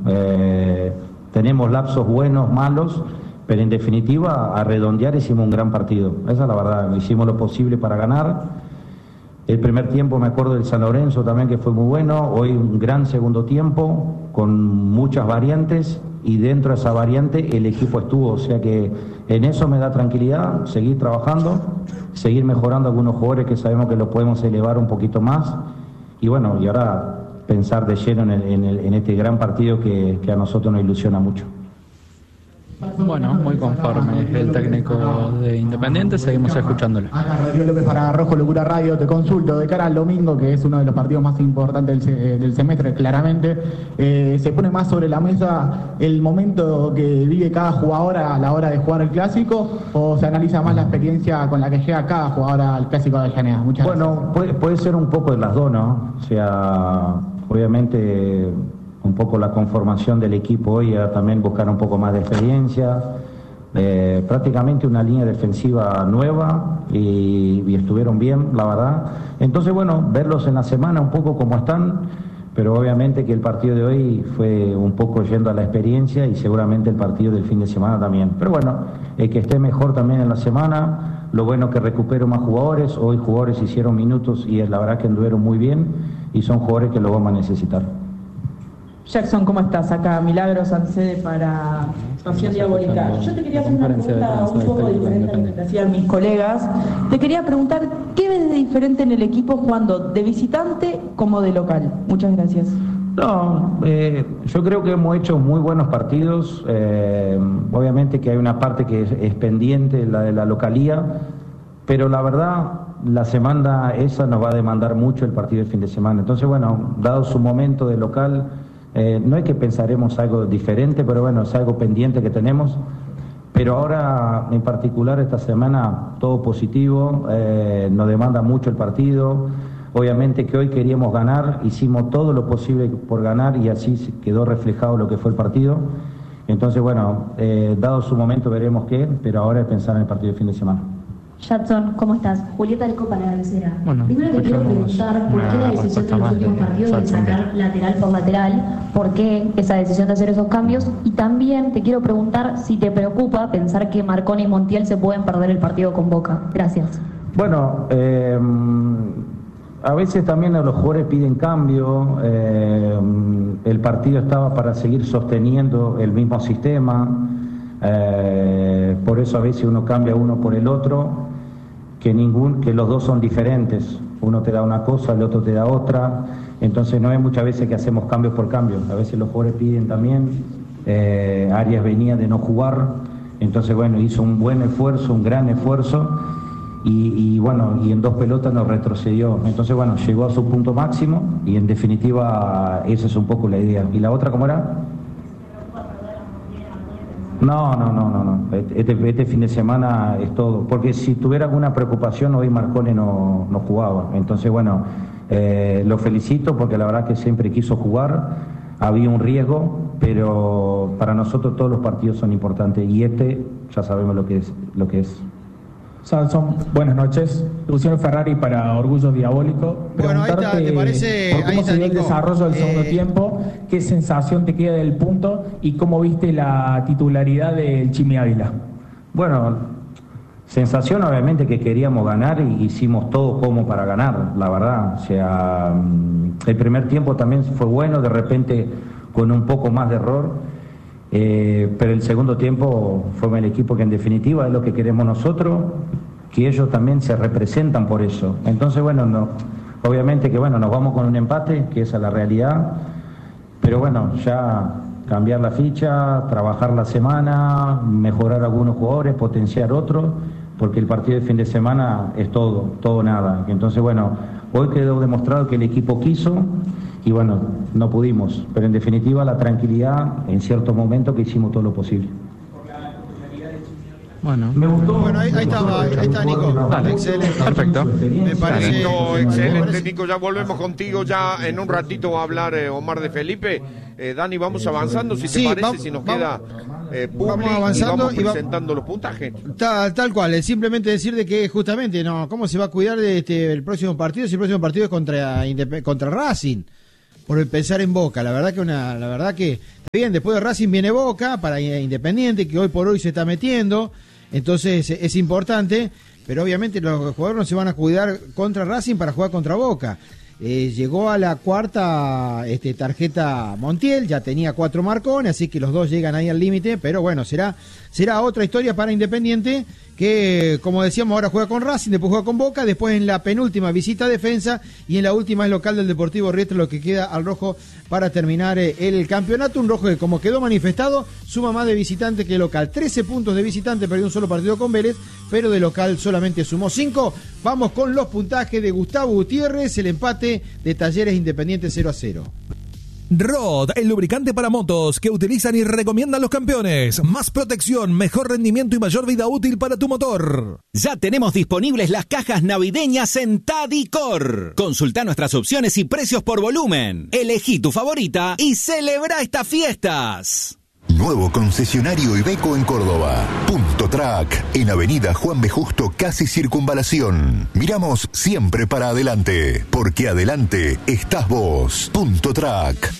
Tenemos lapsos buenos, malos, pero en definitiva, a redondear hicimos un gran partido. Esa es la verdad, hicimos lo posible para ganar. El primer tiempo me acuerdo del San Lorenzo también, que fue muy bueno. Hoy un gran segundo tiempo, con muchas variantes, y dentro de esa variante el equipo estuvo. O sea que en eso me da tranquilidad, seguir trabajando, seguir mejorando algunos jugadores que sabemos que los podemos elevar un poquito más. Y bueno, y ahora pensar de lleno en este gran partido que a nosotros nos ilusiona mucho. Bueno, muy conforme el técnico de Independiente, seguimos escuchándolo. Acá Rodrigo López para Rojo Locura Radio, te consulto, de cara al domingo, que es uno de los partidos más importantes del semestre, claramente, ¿se pone más sobre la mesa el momento que vive cada jugador a la hora de jugar el Clásico, o se analiza más la experiencia con la que llega cada jugador al Clásico de Avellaneda? Muchas gracias. Bueno, puede ser un poco de las dos, ¿no? O sea, obviamente un poco la conformación del equipo hoy, también buscar un poco más de experiencia, prácticamente una línea defensiva nueva y estuvieron bien, la verdad. Entonces, bueno, verlos en la semana un poco como están, pero obviamente que el partido de hoy fue un poco yendo a la experiencia y seguramente el partido del fin de semana también. Pero bueno, que esté mejor también en la semana, lo bueno que recupero más jugadores, hoy jugadores hicieron minutos y la verdad que anduvieron muy bien y son jugadores que lo vamos a necesitar. Jackson, ¿cómo estás? Acá Milagros Ancede para Pasión Diabólica. Yo te quería hacer una pregunta un poco diferente a lo que hacían mis colegas. Te quería preguntar, ¿qué ves de diferente en el equipo jugando de visitante como de local? Muchas gracias. No, yo creo que hemos hecho muy buenos partidos. Obviamente que hay una parte que es pendiente, la de la localía, pero la verdad, la semana esa nos va a demandar mucho el partido del fin de semana. Entonces, bueno, dado su momento de local, no es que pensaremos algo diferente, pero bueno, es algo pendiente que tenemos. Pero ahora, en particular, esta semana, todo positivo, nos demanda mucho el partido. Obviamente que hoy queríamos ganar, hicimos todo lo posible por ganar y así quedó reflejado lo que fue el partido. Entonces, bueno, dado su momento veremos qué, pero ahora es pensar en el partido del fin de semana. Jackson, ¿cómo estás? Julieta de Copa La Tercera. Bueno, primero te quiero preguntar por qué la decisión de los últimos partidos de sacar lateral por lateral, por qué esa decisión de hacer esos cambios, y también te quiero preguntar si te preocupa pensar que Marconi y Montiel se pueden perder el partido con Boca. Gracias. Bueno, a veces también los jugadores piden cambio, el partido estaba para seguir sosteniendo el mismo sistema, por eso a veces uno cambia uno por el otro, que los dos son diferentes, uno te da una cosa, el otro te da otra, entonces no es muchas veces que hacemos cambios por cambio, a veces los jugadores piden también, Arias venía de no jugar, entonces bueno, hizo un buen esfuerzo, un gran esfuerzo, y bueno, y en dos pelotas nos retrocedió, entonces bueno, llegó a su punto máximo y en definitiva esa es un poco la idea. ¿Y la otra cómo era? No. Este fin de semana es todo. Porque si tuviera alguna preocupación, hoy Marconi no jugaba. Entonces, bueno, lo felicito porque la verdad que siempre quiso jugar. Había un riesgo, pero para nosotros todos los partidos son importantes. Y ya sabemos lo que es. Samson, buenas noches. Luciano Ferrari para Orgullo Diabólico. Bueno, ahí está, ¿te parece? Por cómo se dio el desarrollo del segundo tiempo, qué sensación te queda del punto y cómo viste la titularidad del Chimi Ávila. Bueno, sensación obviamente que queríamos ganar y hicimos todo como para ganar, la verdad. O sea, el primer tiempo también fue bueno, de repente con un poco más de error. Pero el segundo tiempo fue el equipo que en definitiva es lo que queremos nosotros, que ellos también se representan por eso. Entonces, bueno, obviamente que bueno, nos vamos con un empate, que esa es la realidad, pero bueno, ya cambiar la ficha, trabajar la semana, mejorar algunos jugadores, potenciar otros, porque el partido de fin de semana es todo o nada. Entonces, bueno, hoy quedó demostrado que el equipo quiso, y bueno, no pudimos, pero en definitiva la tranquilidad en ciertos momentos que hicimos todo lo posible. Bueno, Me gustó. Bueno, ahí está Nico. Dale. Excelente. Perfecto. Me parece Excelente, Nico. Ya volvemos contigo. Ya en un ratito va a hablar Omar de Felipe. Dani, vamos avanzando, si te parece, si nos queda vamos avanzando y vamos presentando los puntajes. Tal cual, es simplemente decir de que justamente, ¿cómo se va a cuidar de el próximo partido? Si el próximo partido es contra Racing, por pensar en Boca. La verdad que Bien, después de Racing viene Boca para Independiente, que hoy por hoy se está metiendo, entonces es importante, pero obviamente los jugadores no se van a cuidar contra Racing para jugar contra Boca. Llegó a la cuarta tarjeta Montiel, ya tenía 4 Marcones, así que los dos llegan ahí al límite, pero bueno, será otra historia para Independiente, que como decíamos ahora juega con Racing, después juega con Boca, después en la penúltima visita a Defensa y en la última es local del Deportivo Riestra, lo que queda al rojo para terminar el campeonato. Un rojo que, como quedó manifestado, suma más de visitante que local. 13 puntos de visitante, perdió un solo partido con Vélez, pero de local solamente sumó 5. Vamos con los puntajes de Gustavo Gutiérrez, el empate de Talleres Independiente 0-0. Rod, el lubricante para motos que utilizan y recomiendan los campeones. Más protección, mejor rendimiento y mayor vida útil para tu motor. Ya tenemos disponibles las cajas navideñas en Tadicor. Consulta nuestras opciones y precios por volumen. Elegí tu favorita y celebra estas fiestas. Nuevo concesionario Iveco en Córdoba. Punto Track, en Avenida Juan B. Justo, casi Circunvalación. Miramos siempre para adelante, porque adelante estás vos. Punto Track.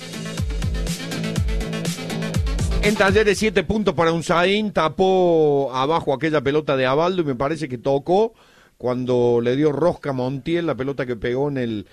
En Talleres 7 puntos para Unzaín, tapó abajo aquella pelota de Abaldo y me parece que tocó cuando le dio rosca a Montiel, la pelota que pegó en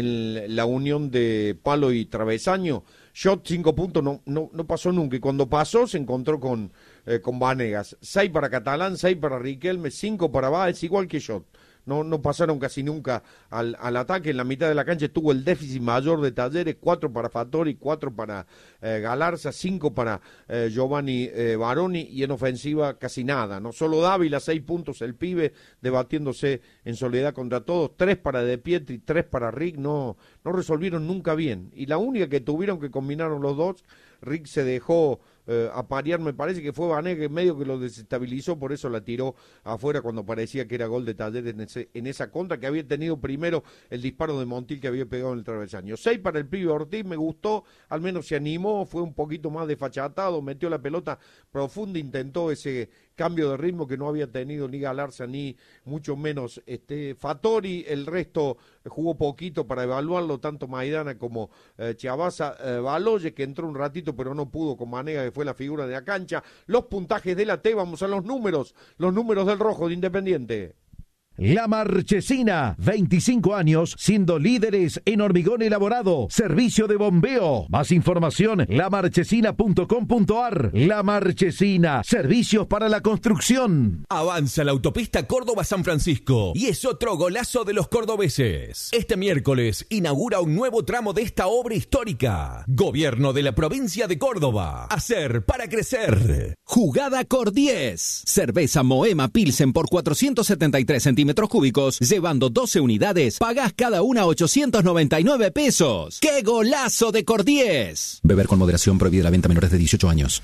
la unión de palo y travesaño. Shot 5 puntos no pasó nunca, y cuando pasó se encontró con Vanegas. 6 para Catalán, 6 para Riquelme, 5 para Báez, igual que Shot. No pasaron casi nunca al ataque. En la mitad de la cancha estuvo el déficit mayor de Talleres, 4 para Fattori, 4 para Galarza, 5 para Giovanni Baroni, y en ofensiva casi nada, ¿no? Solo Dávila, 6 puntos, el pibe debatiéndose en soledad contra todos, 3 para De Pietri, 3 para Rick, no resolvieron nunca bien, y la única que tuvieron que combinaron los dos, Rick se dejó aparear, me parece que fue Vanegas medio que lo desestabilizó, por eso la tiró afuera cuando parecía que era gol de Talleres en esa contra, que había tenido primero el disparo de Montiel que había pegado en el travesaño. 6 para el pibe Ortiz, me gustó, al menos se animó, fue un poquito más desfachatado, metió la pelota profunda, intentó ese cambio de ritmo que no había tenido ni Galarza ni mucho menos Fattori. El resto jugó poquito para evaluarlo, tanto Maidana como Chiabaza. Baloye, que entró un ratito pero no pudo con Vanegas, que fue la figura de la cancha. Los puntajes de la T, vamos a los números del rojo de Independiente. La Marchesina, 25 años siendo líderes en hormigón elaborado, servicio de bombeo. Más información, lamarchesina.com.ar. La Marchesina, servicios para la construcción. Avanza la autopista Córdoba-San Francisco y es otro golazo de los cordobeses. Este miércoles inaugura un nuevo tramo de esta obra histórica. Gobierno de la provincia de Córdoba. Hacer para crecer. Jugada Cor 10. Cerveza Moema Pilsen por 473 centímetros cúbicos, llevando 12 unidades, pagás cada una 899 pesos. ¡Qué golazo de Cor 10! Beber con moderación, prohibida la venta a menores de 18 años.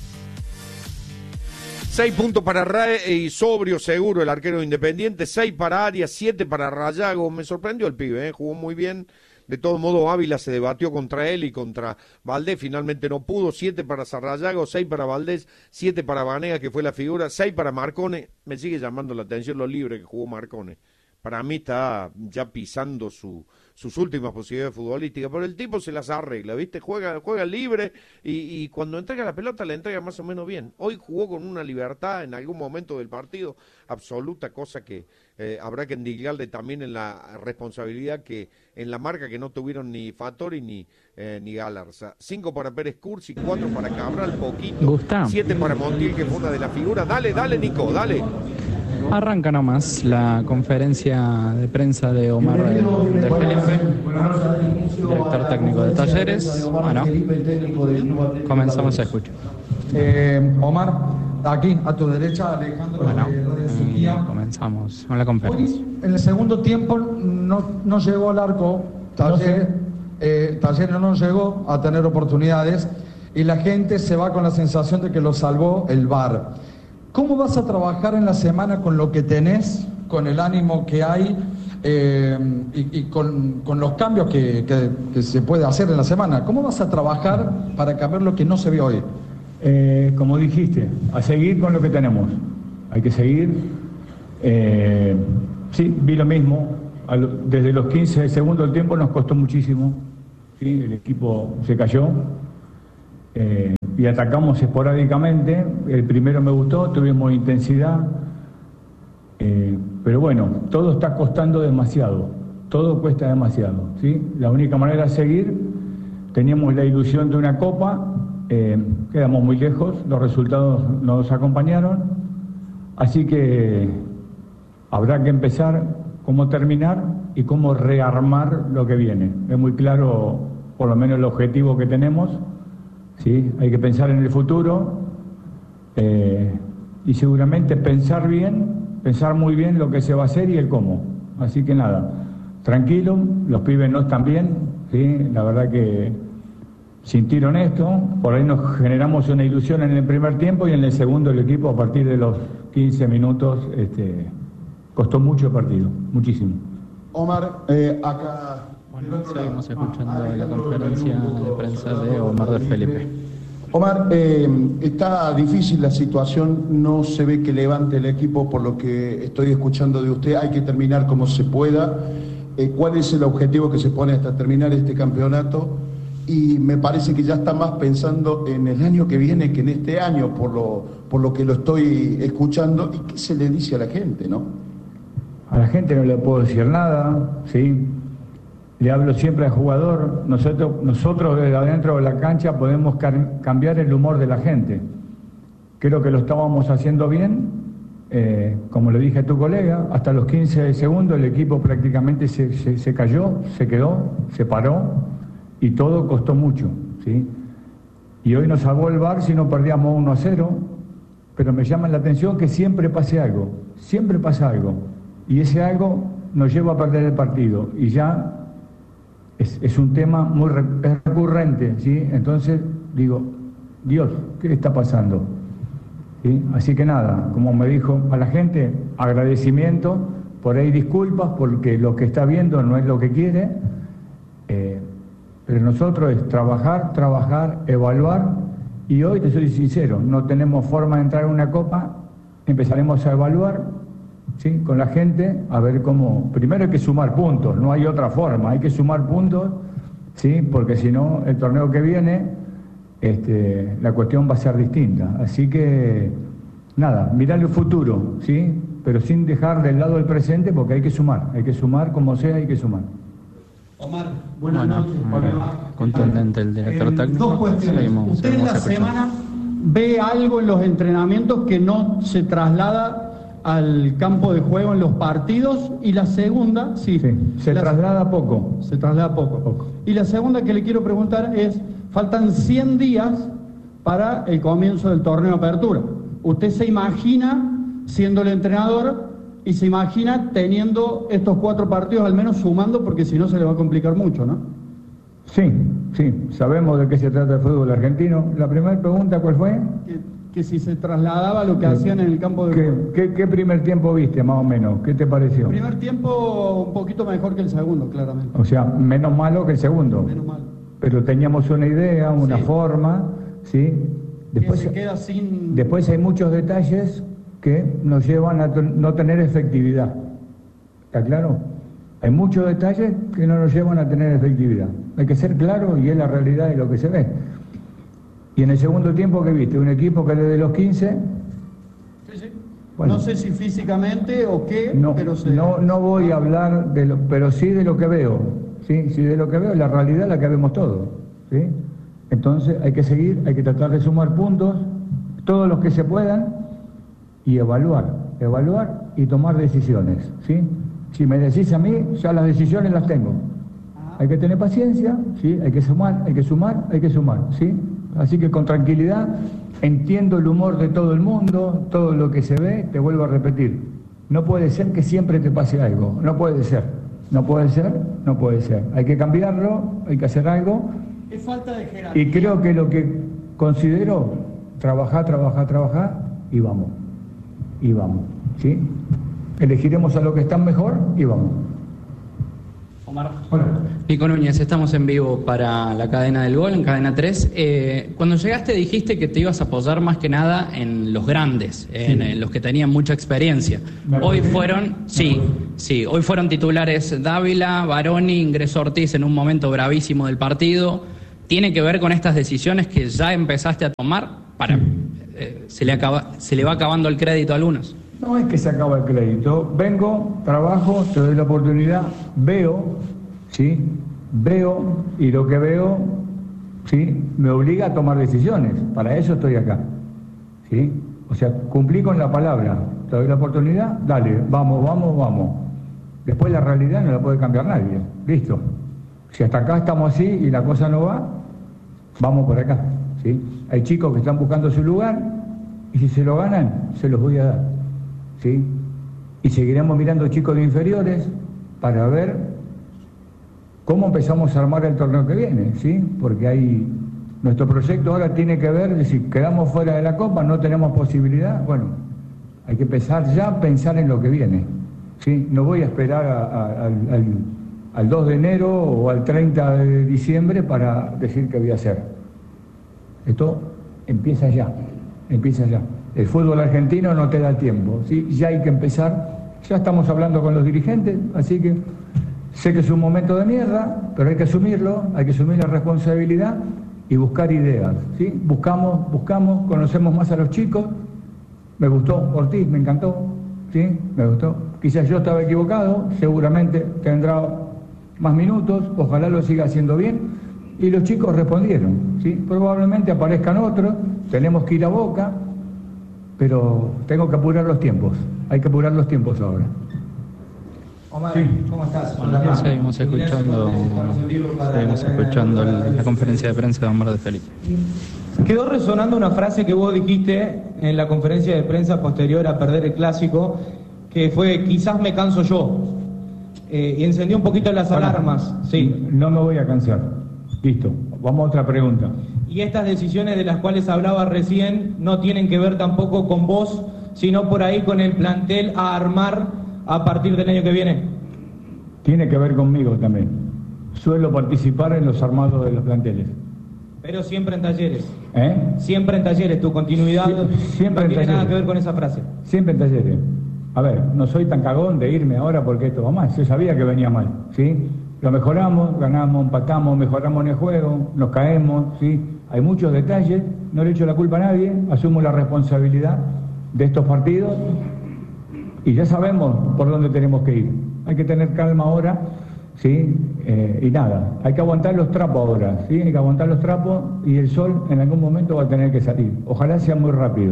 6 puntos para Rae y sobrio seguro el arquero Independiente, 6 para Arias, 7 para Rayago. Me sorprendió el pibe, jugó muy bien. De todo modo, Ávila se debatió contra él y contra Valdés, finalmente no pudo. 7 para Sarrayago, 6 para Valdés, 7 para Vanegas, que fue la figura, 6 para Marcone. Me sigue llamando la atención lo libre que jugó Marcone. Para mí está ya pisando sus últimas posibilidades futbolísticas, pero el tipo se las arregla, ¿viste? Juega libre y cuando entrega la pelota la entrega más o menos bien. Hoy jugó con una libertad en algún momento del partido absoluta, cosa que habrá que indicarle también en la responsabilidad que en la marca que no tuvieron ni Fattori ni Galarza. 5 para Pérez Cursi, 4 para Cabral, poquito. 7 para Montiel, que fue una de las figuras. Dale, Nico, dale. Arranca nomás la conferencia de prensa de Omar de Felipe, director técnico de Talleres. Bueno, comenzamos a escuchar. Omar, aquí a tu derecha, Alejandro. Bueno, comenzamos con la conferencia. En el segundo tiempo no llegó al arco, Talleres no llegó a tener oportunidades y la gente se va con la sensación de que lo salvó el VAR. ¿Cómo vas a trabajar en la semana con lo que tenés, con el ánimo que hay y con los cambios que se puede hacer en la semana? ¿Cómo vas a trabajar para cambiar lo que no se vio hoy? Como dijiste, a seguir con lo que tenemos. Hay que seguir. Sí, vi lo mismo. Desde los 15 segundos del tiempo nos costó muchísimo. ¿Sí? El equipo se cayó. y atacamos esporádicamente. El primero me gustó, tuvimos intensidad, pero bueno, todo está costando demasiado, todo cuesta demasiado, ¿sí? La única manera es seguir. Teníamos la ilusión de una copa, quedamos muy lejos, los resultados no nos acompañaron, así que habrá que empezar cómo terminar y cómo rearmar lo que viene. Es muy claro, por lo menos, el objetivo que tenemos, ¿sí? Hay que pensar en el futuro y seguramente pensar muy bien lo que se va a hacer y el cómo. Así que nada, tranquilo, los pibes no están bien, ¿sí? La verdad que sintieron esto, por ahí nos generamos una ilusión en el primer tiempo y en el segundo el equipo a partir de los 15 minutos costó mucho el partido, muchísimo. Omar, acá... Bueno, seguimos escuchando la conferencia de prensa de Omar de Felipe. Omar, está difícil la situación, no se ve que levante el equipo por lo que estoy escuchando de usted, hay que terminar como se pueda. ¿Cuál es el objetivo que se pone hasta terminar este campeonato? Y me parece que ya está más pensando en el año que viene que en este año, por lo que lo estoy escuchando. ¿Y qué se le dice a la gente, no? A la gente no le puedo decir nada, ¿sí? Le hablo siempre al jugador. Nosotros desde adentro de la cancha podemos cambiar el humor de la gente. Creo que lo estábamos haciendo bien. Como le dije a tu colega, hasta los 15 segundos el equipo prácticamente se cayó, se quedó, se paró y todo costó mucho, ¿sí? Y hoy nos salvó el VAR si no perdíamos 1-0, pero me llama la atención que siempre pasa algo, y ese algo nos lleva a perder el partido y ya es un tema muy recurrente, ¿sí? Entonces digo, Dios, ¿qué está pasando? ¿Sí? Así que nada, como me dijo a la gente, agradecimiento, por ahí disculpas porque lo que está viendo no es lo que quiere, pero nosotros es trabajar, evaluar, y hoy te soy sincero, no tenemos forma de entrar en una copa, empezaremos a evaluar, ¿sí? Con la gente, a ver cómo, primero hay que sumar puntos, no hay otra forma, hay que sumar puntos, ¿sí? Porque si no, el torneo que viene, la cuestión va a ser distinta. Así que, nada, mirar el futuro, ¿sí? Pero sin dejar del lado el presente, porque hay que sumar como sea, hay que sumar. Omar, buenas noches. Contundente el director técnico. Dos cuestiones. Usted en la semana ve algo en los entrenamientos que no se traslada al campo de juego en los partidos, y la segunda, se traslada poco. Se traslada poco. Y la segunda que le quiero preguntar es, faltan 100 días para el comienzo del torneo Apertura. ¿Usted se imagina siendo el entrenador y se imagina teniendo estos 4 partidos al menos sumando, porque si no se le va a complicar mucho, ¿no? Sí, sabemos de qué se trata el fútbol argentino. La primera pregunta, ¿cuál fue? Que si se trasladaba lo que hacían en el campo de juego. ¿Qué primer tiempo viste, más o menos? ¿Qué te pareció? El primer tiempo un poquito mejor que el segundo, claramente. O sea, menos malo que el segundo. Menos malo. Pero teníamos una idea, una forma, ¿sí? Después se queda sin... Después hay muchos detalles que nos llevan a no tener efectividad. ¿Está claro? Hay muchos detalles que no nos llevan a tener efectividad. Hay que ser claro y es la realidad de lo que se ve. Y en el segundo tiempo, ¿qué viste? Un equipo que desde los 15... Sí. Bueno, no sé si físicamente o qué, pero... No voy a hablar de lo... Pero sí de lo que veo. Sí, de lo que veo, la realidad es la que vemos todos, ¿sí? Entonces hay que seguir, hay que tratar de sumar puntos, todos los que se puedan, y evaluar y tomar decisiones, ¿sí? Si me decís a mí, ya las decisiones las tengo. Hay que tener paciencia, ¿sí? Hay que sumar, ¿sí? Así que con tranquilidad, entiendo el humor de todo el mundo, todo lo que se ve, te vuelvo a repetir. No puede ser que siempre te pase algo, no puede ser. Hay que cambiarlo, hay que hacer algo. Es falta de jerarquía. Y creo que lo que considero, trabajar y vamos, ¿sí? Elegiremos a los que están mejor y vamos. Omar. Hola. Nico Núñez, estamos en vivo para la cadena del Gol, en Cadena 3. Cuando llegaste dijiste que te ibas a apoyar más que nada en los grandes, en los que tenían mucha experiencia. Hoy fueron titulares Dávila, Baroni, ingresó Ortiz en un momento bravísimo del partido. ¿tiene que ver con estas decisiones que ya empezaste a tomar para se le va acabando el crédito a algunos? No es que se acaba el crédito. Vengo, trabajo, te doy la oportunidad, veo, ¿sí? Veo, y lo que veo, ¿sí? Me obliga a tomar decisiones. Para eso estoy acá, ¿sí? O sea, cumplí con la palabra. Te doy la oportunidad, dale, vamos. Después la realidad no la puede cambiar nadie. Listo. Si hasta acá estamos así y la cosa no va, vamos por acá, ¿sí? Hay chicos que están buscando su lugar y si se lo ganan, se los voy a dar, ¿sí? Y seguiremos mirando chicos de inferiores para ver cómo empezamos a armar el torneo que viene, ¿sí? Porque nuestro proyecto ahora tiene que ver, si quedamos fuera de la Copa, no tenemos posibilidad, bueno, hay que empezar ya a pensar en lo que viene, ¿sí? No voy a esperar al 2 de enero o al 30 de diciembre para decir qué voy a hacer. Esto empieza ya. El fútbol argentino no te da tiempo, ¿sí? Ya hay que empezar, ya estamos hablando con los dirigentes, así que sé que es un momento de mierda, pero hay que asumirlo, hay que asumir la responsabilidad y buscar ideas, ¿sí? Buscamos, conocemos más a los chicos. Me gustó Ortiz, me encantó, ¿sí? Me gustó. Quizás yo estaba equivocado, seguramente tendrá más minutos, ojalá lo siga haciendo bien. Y los chicos respondieron, ¿sí? Probablemente aparezcan otros, tenemos que ir a Boca, pero tengo que apurar los tiempos, hay que apurar los tiempos ahora. Omar, ¿cómo estás? Bueno, seguimos escuchando la conferencia de prensa de Omar de Felipe. Quedó resonando una frase que vos dijiste en la conferencia de prensa posterior a perder el Clásico, que fue, quizás me canso yo, y encendió un poquito las alarmas. Sí. No me voy a cansar. Listo, vamos a otra pregunta. Y estas decisiones de las cuales hablaba recién no tienen que ver tampoco con vos, sino por ahí con el plantel a armar a partir del año que viene. Tiene que ver conmigo también. Suelo participar en los armados de los planteles. Pero siempre en talleres. Siempre en talleres, tu continuidad siempre no tiene nada que ver con esa frase. Siempre en talleres. A ver, no soy tan cagón de irme ahora porque esto va mal. Yo sabía que venía mal, ¿sí? Lo mejoramos, ganamos, empatamos, mejoramos en el juego, nos caemos, ¿sí? Hay muchos detalles, no le echo la culpa a nadie, asumo la responsabilidad de estos partidos y ya sabemos por dónde tenemos que ir. Hay que tener calma ahora, ¿sí? Y nada, hay que aguantar los trapos ahora, ¿sí? Hay que aguantar los trapos y el sol en algún momento va a tener que salir. Ojalá sea muy rápido.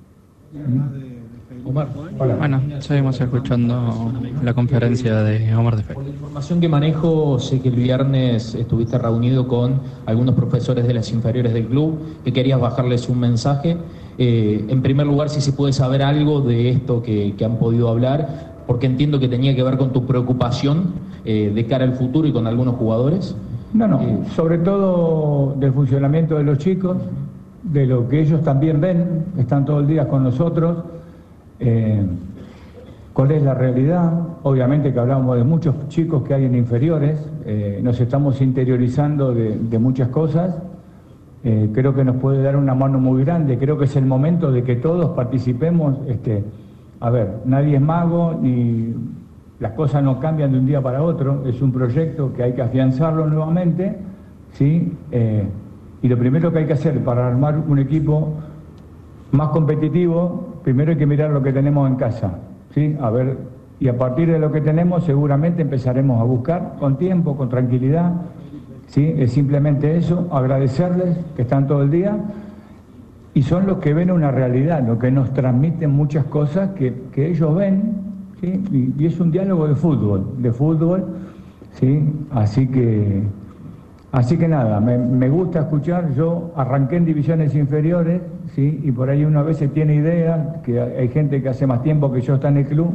Omar. Bueno, seguimos escuchando la conferencia de Omar de Felipe. Por la información que manejo, sé que el viernes estuviste reunido con algunos profesores de las inferiores del club, que querías bajarles un mensaje. En primer lugar, si se puede saber algo de esto que han podido hablar, porque entiendo que tenía que ver con tu preocupación de cara al futuro y con algunos jugadores. No, sobre todo del funcionamiento de los chicos, de lo que ellos también ven, están todo el día con nosotros. ¿Cuál es la realidad? Obviamente que hablamos de muchos chicos que hay en inferiores, nos estamos interiorizando de muchas cosas, creo que nos puede dar una mano muy grande, creo que es el momento de que todos participemos. A ver, nadie es mago, ni las cosas no cambian de un día para otro, es un proyecto que hay que afianzarlo nuevamente, ¿sí? Y lo primero que hay que hacer para armar un equipo más competitivo, primero hay que mirar lo que tenemos en casa, ¿sí? A ver, y a partir de lo que tenemos seguramente empezaremos a buscar con tiempo, con tranquilidad, ¿sí? Es simplemente eso, agradecerles que están todo el día y son los que ven una realidad, los que nos transmiten muchas cosas que ellos ven, ¿sí? Y es un diálogo de fútbol, ¿sí? Así que nada, me gusta escuchar. Yo arranqué en divisiones inferiores, ¿sí? Y por ahí uno a veces tiene ideas, que hay gente que hace más tiempo que yo está en el club,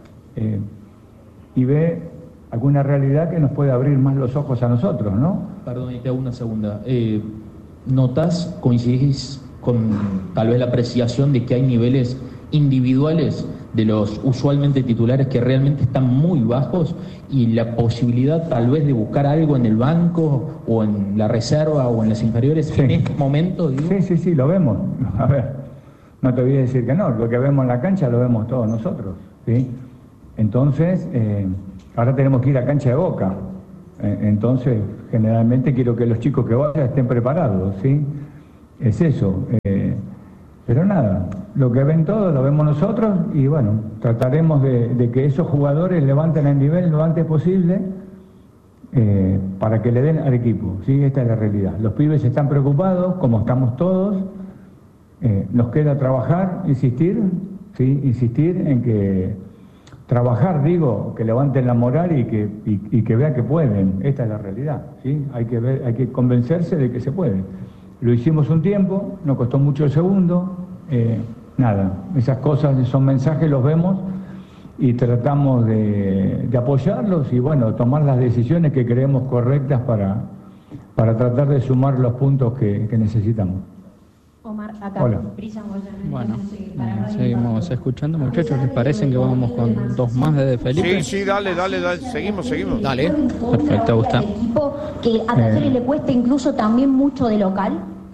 y ve alguna realidad que nos puede abrir más los ojos a nosotros, ¿no? Perdón, y te hago una segunda. ¿Notas, coincidís con tal vez la apreciación de que hay niveles individuales de los usualmente titulares que realmente están muy bajos y la posibilidad tal vez de buscar algo en el banco o en la reserva o en las inferiores en este momento? Digo? Sí, lo vemos. A ver, no te voy a decir que no, lo que vemos en la cancha lo vemos todos nosotros, ¿sí? Entonces, ahora tenemos que ir a cancha de Boca, Entonces, generalmente quiero que los chicos que vayan estén preparados, ¿sí? Es eso. Pero nada, lo que ven todos lo vemos nosotros y bueno, trataremos de que esos jugadores levanten el nivel lo antes posible para que le den al equipo, ¿sí? Esta es la realidad. Los pibes están preocupados, como estamos todos, nos queda trabajar, insistir, ¿sí? Insistir en que trabajar, digo, que levanten la moral y que vean que pueden. Esta es la realidad, ¿sí? Hay que convencerse de que se puede. Lo hicimos un tiempo, nos costó mucho el segundo, nada, esas cosas son mensajes, los vemos y tratamos de apoyarlos y bueno, tomar las decisiones que creemos correctas para tratar de sumar los puntos que necesitamos. Omar, acá. Hola. Bueno, seguimos escuchando, muchachos. ¿Les parece que vamos con dos más de Felipe? Sí, dale, seguimos. Dale. Perfecto, Gusta. Equipo que a Talleres le cuesta incluso también mucho de local.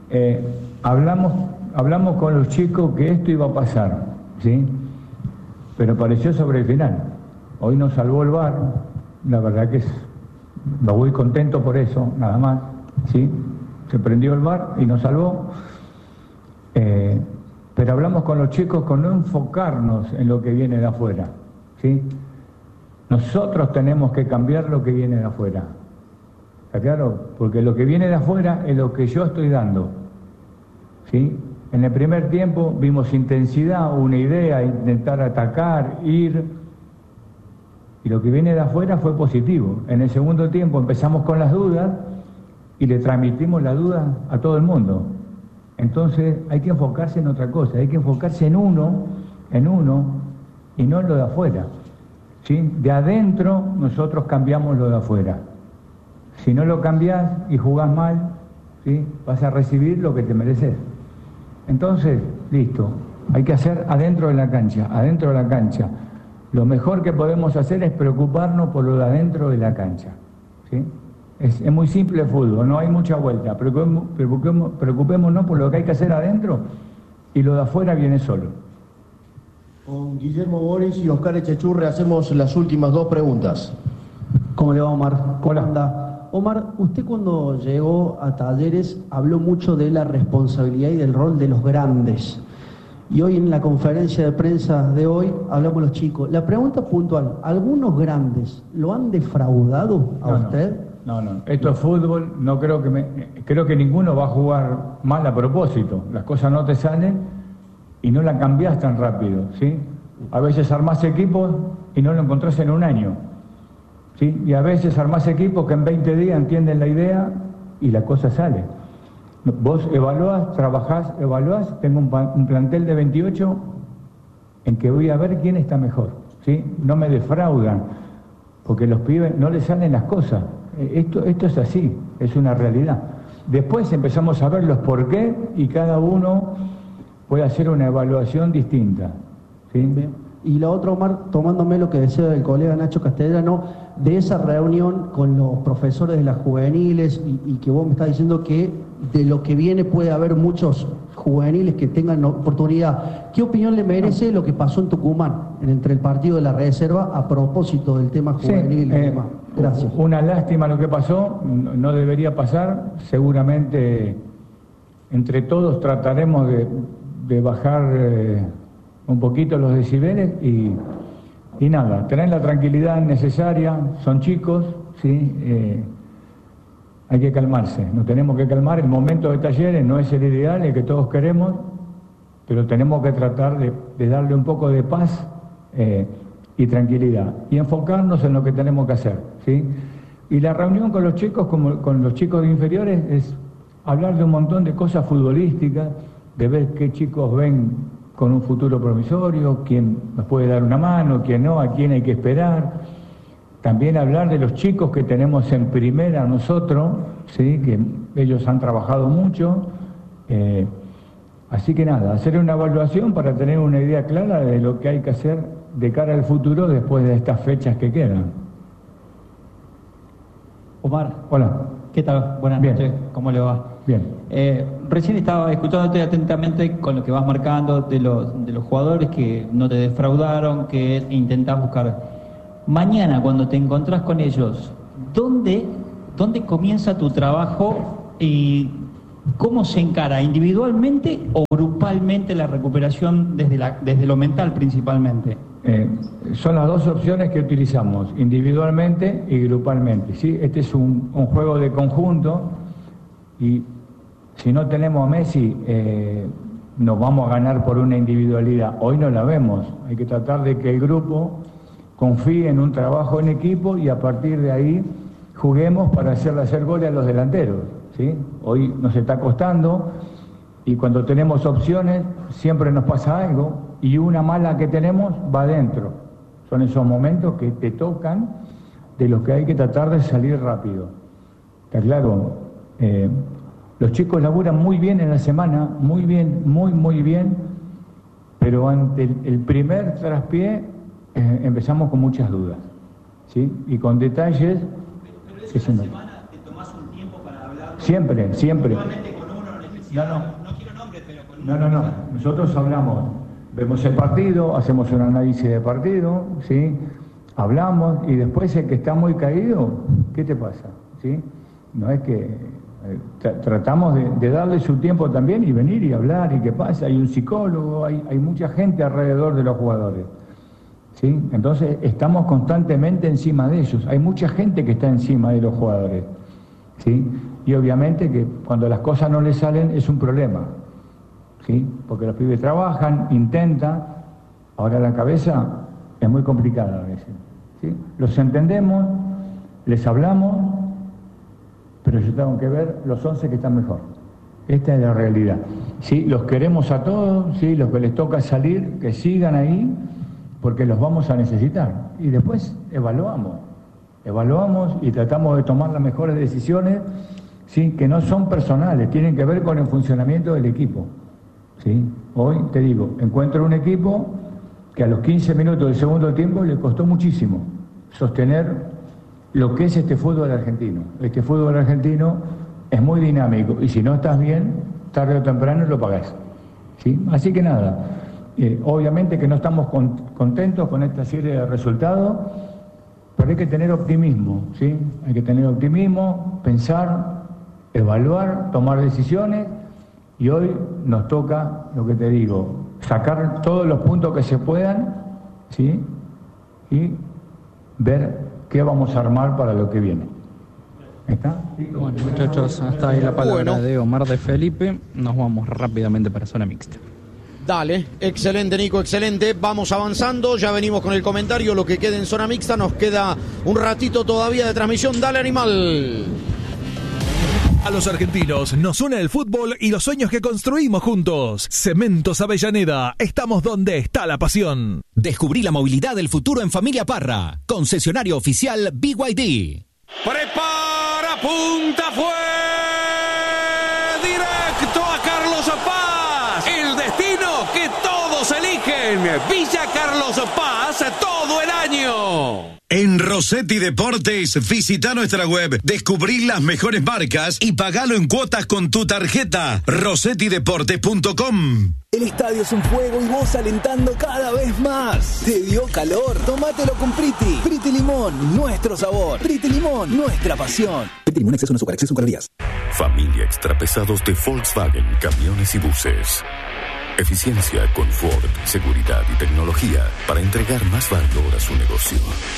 Hablamos con los chicos que esto iba a pasar, ¿sí? Pero pareció sobre el final. Hoy nos salvó el VAR, la verdad que me voy contento por eso, nada más, ¿sí? Se prendió el VAR y nos salvó. Pero hablamos con los chicos con no enfocarnos en lo que viene de afuera, ¿sí? Nosotros tenemos que cambiar lo que viene de afuera, ¿está claro? Porque lo que viene de afuera es lo que yo estoy dando, ¿sí? En el primer tiempo vimos intensidad, una idea, intentar atacar, ir, y lo que viene de afuera fue positivo. En el segundo tiempo empezamos con las dudas y le transmitimos la duda a todo el mundo. Entonces hay que enfocarse en otra cosa, hay que enfocarse en uno y no en lo de afuera, ¿sí? De adentro nosotros cambiamos lo de afuera. Si no lo cambiás y jugás mal, ¿sí? Vas a recibir lo que te mereces. Entonces, listo, hay que hacer adentro de la cancha. Lo mejor que podemos hacer es preocuparnos por lo de adentro de la cancha, ¿sí? Es muy simple el fútbol, no hay mucha vuelta. Preocupémonos por lo que hay que hacer adentro y lo de afuera viene solo. Con Guillermo Boris y Oscar Echechurre hacemos las últimas dos preguntas. ¿Cómo le va, Omar? Hola. Anda. Omar, usted cuando llegó a Talleres habló mucho de la responsabilidad y del rol de los grandes. Y hoy en la conferencia de prensa de hoy hablamos los chicos. La pregunta puntual, ¿algunos grandes lo han defraudado a usted? No, esto es fútbol, no creo que ninguno va a jugar mal a propósito. Las cosas no te salen y no la cambiás tan rápido, ¿sí? A veces armás equipos y no lo encontrás en un año, ¿sí? Y a veces armás equipos que en 20 días entienden la idea y la cosa sale. Vos evaluás, trabajás, tengo un plantel de 28 en que voy a ver quién está mejor, ¿sí? No me defraudan, porque los pibes no les salen las cosas. Esto es así, es una realidad. Después empezamos a ver los por qué y cada uno puede hacer una evaluación distinta, ¿sí? Y la otra, Omar, tomándome lo que decía el colega Nacho Castellano, de esa reunión con los profesores de las juveniles y que vos me estás diciendo que de lo que viene puede haber muchos juveniles que tengan oportunidad. ¿Qué opinión le merece lo que pasó en Tucumán, entre el partido de la reserva, a propósito del tema juvenil y demás? Gracias. Una lástima lo que pasó, no debería pasar. Seguramente entre todos trataremos de bajar un poquito los decibeles y nada, tener la tranquilidad necesaria. Son chicos, ¿sí? Hay que calmarse, nos tenemos que calmar. El momento de Talleres no es el ideal, el que todos queremos, pero tenemos que tratar de darle un poco de paz y tranquilidad y enfocarnos en lo que tenemos que hacer, ¿sí? Y la reunión con los chicos, como con los chicos de inferiores, es hablar de un montón de cosas futbolísticas, de ver qué chicos ven con un futuro promisorio, quién nos puede dar una mano, quién no, a quién hay que esperar. También hablar de los chicos que tenemos en primera nosotros, ¿sí? Que ellos han trabajado mucho. Así que nada, hacer una evaluación para tener una idea clara de lo que hay que hacer de cara al futuro después de estas fechas que quedan. Omar. Hola. ¿Qué tal? Buenas noches. ¿Cómo le va? Bien. Recién estaba escuchándote atentamente con lo que vas marcando de los jugadores que no te defraudaron, que intentás buscar. Mañana, cuando te encontrás con ellos, ¿dónde comienza tu trabajo y cómo se encara, individualmente o grupalmente, la recuperación desde lo mental principalmente? Son las dos opciones que utilizamos, individualmente y grupalmente, ¿sí? Este es un juego de conjunto y si no tenemos a Messi, nos vamos a ganar por una individualidad. Hoy no la vemos, hay que tratar de que el grupo confíe en un trabajo en equipo y a partir de ahí juguemos para hacer goles a los delanteros, ¿sí? Hoy nos está costando y cuando tenemos opciones siempre nos pasa algo y una mala que tenemos va adentro. Son esos momentos que te tocan, de los que hay que tratar de salir rápido. Está claro, los chicos laburan muy bien en la semana, muy bien, muy bien, pero ante el primer traspié empezamos con muchas dudas, ¿sí? Y con detalles que se notan. ¿Te tomás un tiempo para hablar? Siempre. Con uno no quiero nombres, pero con uno. No. Nosotros hablamos, vemos el partido, hacemos un análisis de partido, ¿sí? Hablamos y después el que está muy caído, ¿qué te pasa? ¿Sí? No es que tratamos de darle su tiempo también y venir y hablar y qué pasa. Hay un psicólogo, hay mucha gente alrededor de los jugadores, ¿sí? Entonces estamos constantemente encima de ellos. Hay mucha gente que está encima de los jugadores, ¿sí? Y obviamente que cuando las cosas no les salen es un problema, ¿sí? Porque los pibes trabajan, intentan, ahora la cabeza es muy complicada a veces, ¿sí? Los entendemos, les hablamos, pero yo tengo que ver los 11 que están mejor. Esta es la realidad, ¿sí? Los queremos a todos, ¿sí? Los que les toca salir, que sigan ahí, porque los vamos a necesitar. Y después evaluamos y tratamos de tomar las mejores decisiones, ¿sí? Que no son personales, tienen que ver con el funcionamiento del equipo, ¿sí? Hoy, te digo, encuentro un equipo que a los 15 minutos del segundo tiempo le costó muchísimo sostener lo que es este fútbol argentino. Este fútbol argentino es muy dinámico y si no estás bien, tarde o temprano lo pagás, ¿sí? Así que nada, obviamente que no estamos contentos con esta serie de resultados, pero hay que tener optimismo, ¿sí? Hay que tener optimismo, pensar, evaluar, tomar decisiones y hoy nos toca, lo que te digo, sacar todos los puntos que se puedan, ¿sí? Y ver qué vamos a armar para lo que viene. ¿Está? Bueno, muchachos, hasta ahí la palabra de Omar de Felipe. Nos vamos rápidamente para zona mixta. Dale, excelente Nico, excelente. Vamos avanzando, ya venimos con el comentario. Lo que queda en zona mixta, nos queda un ratito todavía de transmisión. Dale, animal. A los argentinos nos une el fútbol y los sueños que construimos juntos. Cementos Avellaneda, estamos donde está la pasión. Descubrí la movilidad del futuro en Familia Parra. Concesionario oficial BYD. Prepara, punta, fue directo a Carlos Paz. El destino que todos eligen. Villa Carlos Paz todo el año. En Rossetti Deportes, visita nuestra web, descubrí las mejores marcas y pagalo en cuotas con tu tarjeta. rossettideportes.com. El estadio es un fuego y vos alentando cada vez más. ¿Te dio calor? Tómatelo con Priti. Priti Limón, nuestro sabor. Priti Limón, nuestra pasión. Priti Limón, exceso en azúcar, exceso en calorías. Familia extrapesados de Volkswagen, camiones y buses. Eficiencia, confort, seguridad y tecnología para entregar más valor a su negocio.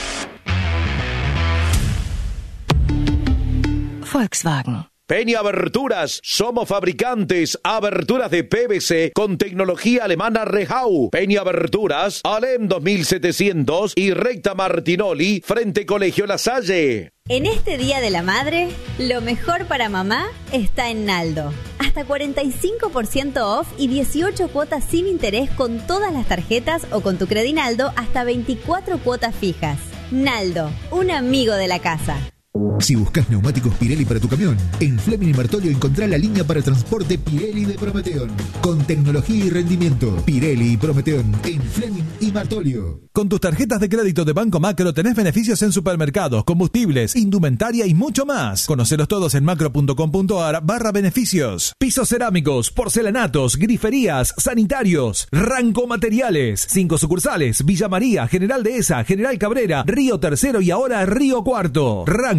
Volkswagen. Peña Aberturas, somos fabricantes, aberturas de PVC con tecnología alemana Rehau. Peña Aberturas, Alem 2700 y Recta Martinoli, frente Colegio La Salle. En este Día de la Madre, lo mejor para mamá está en Naldo. Hasta 45% off y 18 cuotas sin interés con todas las tarjetas o con tu Credinaldo hasta 24 cuotas fijas. Naldo, un amigo de la casa. Si buscas neumáticos Pirelli para tu camión, en Fleming y Martolio encontrá la línea para transporte Pirelli de Prometeon. Con tecnología y rendimiento, Pirelli y Prometeon en Fleming y Martolio. Con tus tarjetas de crédito de Banco Macro tenés beneficios en supermercados, combustibles, indumentaria y mucho más. Conocelos todos en macro.com.ar/beneficios. Pisos cerámicos, porcelanatos, griferías, sanitarios, Ranco Materiales. 5 sucursales: Villa María, General Dehesa, General Cabrera, Río Tercero y ahora Río Cuarto. Ranco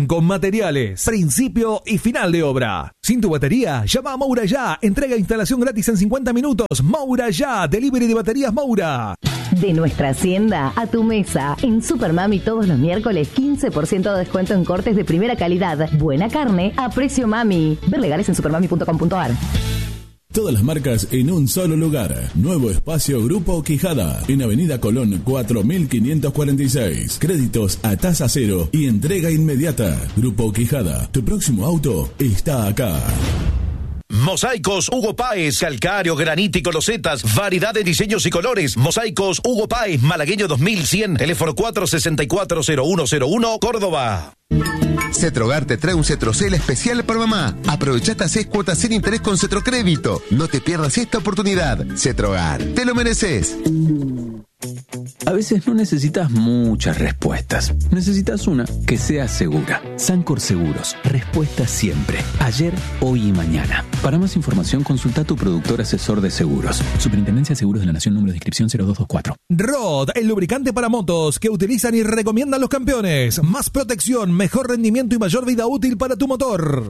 Reparación con materiales, principio y final de obra. Sin tu batería, llama a Moura Ya. Entrega e instalación gratis en 50 minutos. Moura Ya, delivery de baterías Moura. De nuestra hacienda a tu mesa. En Supermami todos los miércoles 15% de descuento en cortes de primera calidad. Buena carne a precio mami. Ver legales en supermami.com.ar. Todas las marcas en un solo lugar. Nuevo espacio Grupo Quijada. En Avenida Colón 4546. Créditos a tasa cero y entrega inmediata. Grupo Quijada. Tu próximo auto está acá. Mosaicos Hugo Páez, calcáreo, granito y losetas, variedad de diseños y colores. Mosaicos Hugo Páez, Malagueño 2100, teléfono 464-0101, Córdoba. Cetrogar te trae un Cetrocel especial para mamá. Aprovecha hasta 6 cuotas sin interés con Cetrocrédito. No te pierdas esta oportunidad. Cetrogar, te lo mereces. A veces no necesitas muchas respuestas. Necesitas una que sea segura. Sancor Seguros. Respuesta siempre. Ayer, hoy y mañana. Para más información, consulta a tu productor asesor de seguros. Superintendencia de Seguros de la Nación, número de inscripción 0224. Rod, el lubricante para motos que utilizan y recomiendan los campeones. Más protección, mejor rendimiento y mayor vida útil para tu motor.